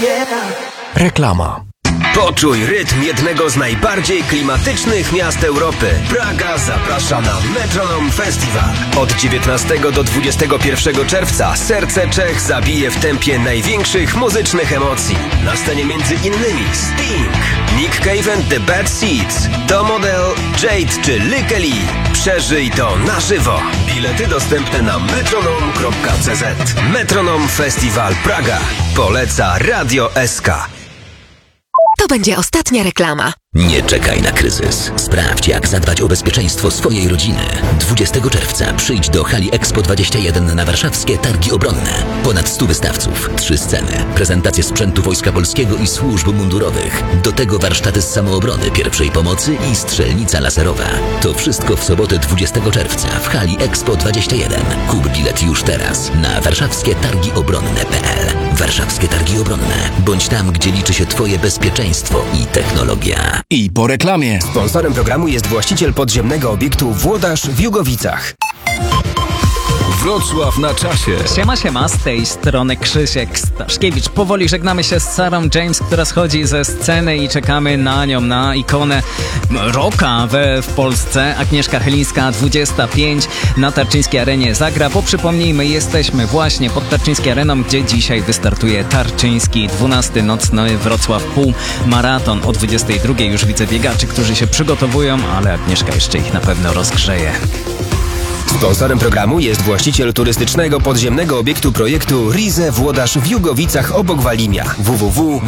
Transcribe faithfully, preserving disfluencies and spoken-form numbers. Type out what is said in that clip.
Reklama. Poczuj rytm jednego z najbardziej klimatycznych miast Europy. Praga zaprasza na Metronom Festival. Od dziewiętnastego do dwudziestego pierwszego czerwca serce Czech zabije w tempie największych muzycznych emocji. Na scenie między innymi Sting, Nick Cave and the Bad Seeds, To Model, Jade czy Lykke Li. Przeżyj to na żywo. Bilety dostępne na metronom kropka c z. Metronom Festival Praga. Poleca Radio S K. To będzie ostatnia reklama. Nie czekaj na kryzys. Sprawdź, jak zadbać o bezpieczeństwo swojej rodziny. dwudziestego czerwca przyjdź do hali Expo dwadzieścia jeden na warszawskie Targi Obronne. Ponad stu wystawców, trzy sceny, prezentacje sprzętu Wojska Polskiego i służb mundurowych. Do tego warsztaty z samoobrony, pierwszej pomocy i strzelnica laserowa. To wszystko w sobotę dwudziestego czerwca w hali Expo dwadzieścia jeden. Kup bilet już teraz na warszawskie targi obronne kropka p l. Warszawskie Targi Obronne. Bądź tam, gdzie liczy się Twoje bezpieczeństwo i technologia. I po reklamie. Sponsorem programu jest właściciel podziemnego obiektu Włodarz w Jugowicach. Wrocław na czasie. Siema, siema, z tej strony Krzysiek Staszkiewicz. Powoli żegnamy się z Sarą James, która schodzi ze sceny i czekamy na nią, na ikonę rocka we, w Polsce. Agnieszka Chylińska, dwudziesta pięć na Tarczyńskiej Arenie zagra, bo przypomnijmy, jesteśmy właśnie pod Tarczyńskiej Areną, gdzie dzisiaj wystartuje Tarczyński dwunasty nocny Wrocław półmaraton. O dwudziestej drugiej już widzę biegaczy, którzy się przygotowują, ale Agnieszka jeszcze ich na pewno rozgrzeje. Sponsorem programu jest właściciel turystycznego podziemnego obiektu projektu Rize Włodarz w Jugowicach obok Walimia. w w w